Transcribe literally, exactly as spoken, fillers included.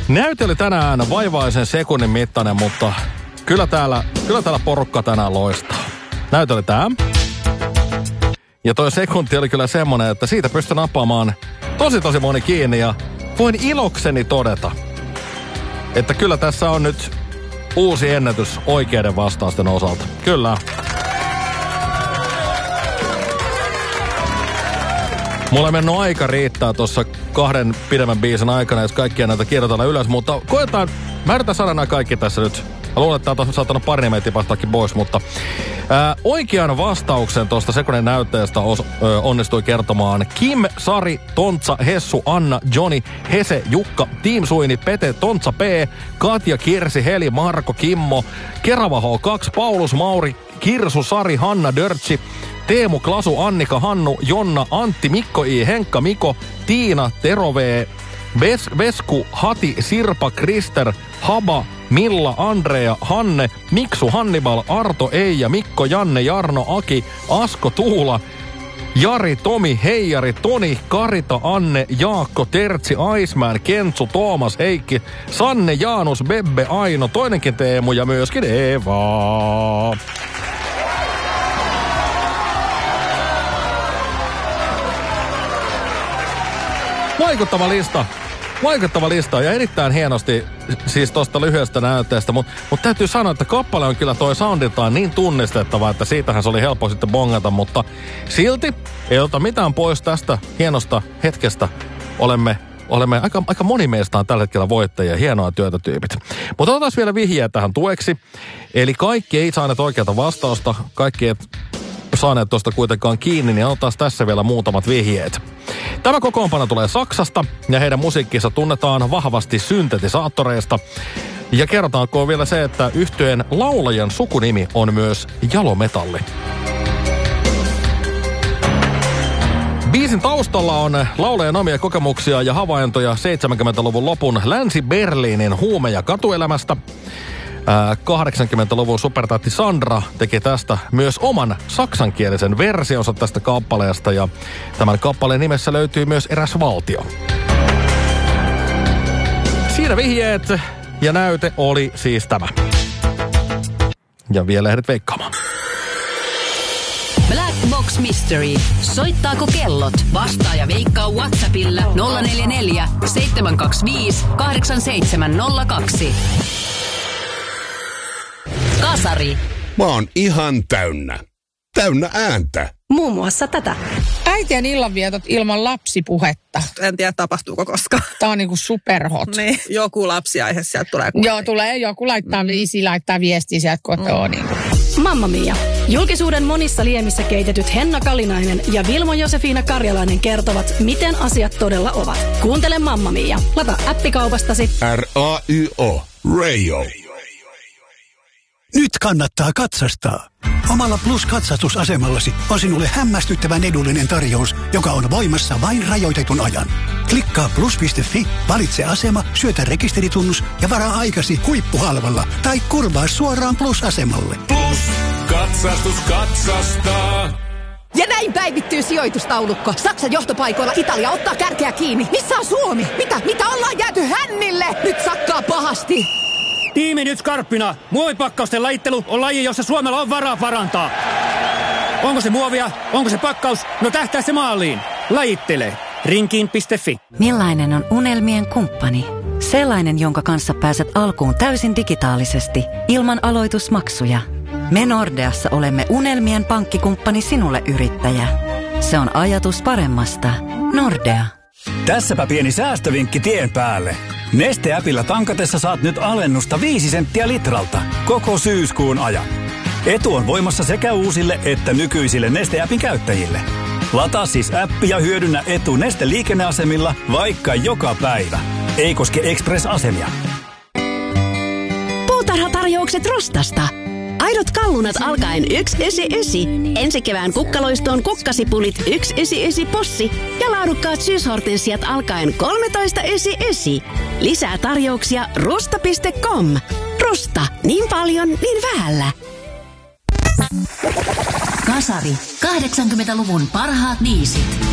Näyte oli tänään vaivaisen sekunnin mittainen, mutta kyllä täällä, kyllä täällä porukka tänään loistaa. Näyte oli tää. Ja toi sekunti oli kyllä semmonen, että siitä pystyi nappaamaan tosi tosi moni kiinni ja voin ilokseni todeta, että kyllä tässä on nyt uusi ennätys oikeiden vastausten osalta. Kyllä. Mulla ei mennyt aika riittää tuossa kahden pidemmän biisin aikana, jos kaikkia näitä kirjoitellaan ylös, mutta koetaan, mä yritän saada nämä kaikki tässä nyt. Mä luulen, että täältä on saattanut pari nimeä tipastakin pois, mutta ää, oikean vastauksen tuosta sekunnin näytteestä os, ö, onnistui kertomaan Kim, Sari, Tontsa, Hessu, Anna, Joni, Hese, Jukka, Team Suini, Pete, Tontsa P, Katja, Kirsi, Heli, Marko, Kimmo, Kerava H kaksi, Paulus, Mauri, Kirsu, Sari, Hanna, Dörtsi, Teemu, Klasu, Annika, Hannu, Jonna, Antti, Mikko I, Henkka, Miko, Tiina, Tero V, Ves, Vesku, Hati, Sirpa, Krister, Haba, Milla, Andrea, Hanne, Miksu, Hannibal, Arto, Eija, Mikko, Janne, Jarno, Aki, Asko, Tuula, Jari, Tomi, Heijari, Toni, Karita, Anne, Jaakko, Tertsi, Iceman, Kentsu, Toomas, Heikki, Sanne, Jaanus, Bebbe, Aino, toinenkin Teemu ja myöskin Eva. Vaikuttava lista. Vaikuttava lista ja erittäin hienosti siis tosta lyhyestä näytteestä, mutta mut täytyy sanoa, että kappale on kyllä toi soundiltaan niin tunnistettava, että siitähän se oli helppo sitten bongata, mutta silti ei ota mitään pois tästä hienosta hetkestä. Olemme, olemme aika, aika moni meistä on tällä hetkellä voittajia, hienoa työtä tyypit. Mutta otetaan vielä vihjeä tähän tueksi. Eli kaikki ei saaneet oikeata vastausta, kaikki ei saaneet tuosta kuitenkaan kiinni, niin otetaan tässä vielä muutamat vihjeet. Tämä kokoonpano tulee Saksasta ja heidän musiikkinsa tunnetaan vahvasti syntetisaattoreista. Ja kerrotaanko vielä se, että yhtyeen laulajan sukunimi on myös jalometalli. Biisin taustalla on laulajan omia kokemuksia ja havaintoja seitsemänkymmentäluvun lopun Länsi-Berliinin huume- ja katuelämästä. kahdeksankymmentäluvun supertähti Sandra teki tästä myös oman saksankielisen versionsa tästä kappaleesta ja tämän kappaleen nimessä löytyy myös eräs valtio. Siinä vihjeet ja näyte oli siis tämä. Ja vielä lähdet veikkaamaan. Black Box Mystery. Soittaako kellot? Vastaa ja veikkaa WhatsAppilla nolla neljä neljä, seitsemän kaksi viisi, kahdeksan seitsemän nolla kaksi. Kasari. Mä oon ihan täynnä. Täynnä ääntä. Muun muassa tätä. Äitien illanvietot ilman lapsipuhetta. En tiedä, tapahtuuko koskaan. Tää on niinku superhot. Niin, joku lapsiaihe sieltä tulee. Joo, tulee. Joku laittaa, mm. isi laittaa viestiä sieltä kotoa. Mm. Niin. Mamma Mia. Julkisuuden monissa liemissä keitetyt Henna Kalinainen ja Vilmo Josefina Karjalainen kertovat, miten asiat todella ovat. Kuuntele Mamma Mia. Lataa appikaupastasi. R A Y O. Radio. Nyt kannattaa katsastaa. Omalla Plus-katsastusasemallasi on sinulle hämmästyttävän edullinen tarjous, joka on voimassa vain rajoitetun ajan. Klikkaa plus piste fi, valitse asema, syötä rekisteritunnus ja varaa aikasi huippuhalvalla tai kurvaa suoraan Plus-asemalle. Plus, katsastus katsastaa. Ja näin päivittyy sijoitustaulukko. Saksan johtopaikoilla Italia ottaa kärkeä kiinni. Missä on Suomi? Mitä? Mitä ollaan jääty hännille? Nyt sakkaa pahasti. Tiimi nyt skarppina. Muovipakkausten lajittelu on laji, jossa Suomella on varaa parantaa. Onko se muovia? Onko se pakkaus? No tähtää se maaliin. Lajittele. Rinkiin piste fi. Millainen on unelmien kumppani? Sellainen, jonka kanssa pääset alkuun täysin digitaalisesti, ilman aloitusmaksuja. Me Nordeassa olemme unelmien pankkikumppani sinulle, yrittäjä. Se on ajatus paremmasta. Nordea. Tässäpä pieni säästövinkki tien päälle. Neste-äpillä tankatessa saat nyt alennusta viisi senttiä litralta koko syyskuun ajan. Etu on voimassa sekä uusille että nykyisille Neste-äpin käyttäjille. Lataa siis appi ja hyödynnä etu Neste-liikenneasemilla vaikka joka päivä. Ei koske Express-asemia. Puutarhatarjoukset Rostasta. Aidot kallunat alkaen yksi yhdeksänkymmentäyhdeksän. Ensi kevään kukkaloistoon kukkasipulit yksi yhdeksänkymmentäyhdeksän possi ja laadukkaat syyshortensiat alkaen kolmetoista yhdeksänkymmentäyhdeksän. Lisää tarjouksia rusta piste com. Rusta. Niin paljon, niin vähällä. Kasari. kahdeksankymmentäluvun parhaat biisit.